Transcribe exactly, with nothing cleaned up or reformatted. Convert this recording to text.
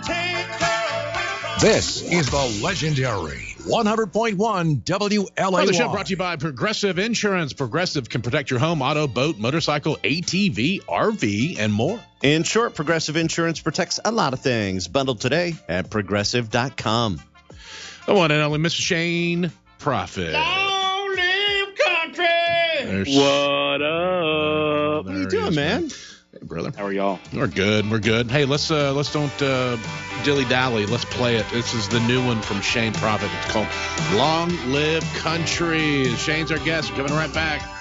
This is the legendary one hundred point one W L A Y. The show brought to you by Progressive Insurance. Progressive can protect your home, auto, boat, motorcycle, A T V, R V, and more. In short, Progressive Insurance protects a lot of things. Bundled today at progressive dot com. The one and only Mister Shane Prophet. Long live country! There's, what up? What are you doing, man? Hey, brother. How are y'all? We're good. We're good. Hey, let's uh, let's don't uh, dilly dally. Let's play it. This is the new one from Shane Prophet. It's called "Long Live Country." Shane's our guest. We're coming right back.